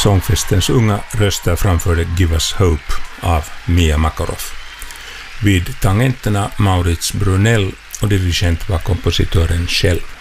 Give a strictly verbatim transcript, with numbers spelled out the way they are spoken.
Sångfestens unga röster framförde Give Us Hope av Mia Makarov. Vid tangenterna Maurits Brunell och dirigent var kompositören själv.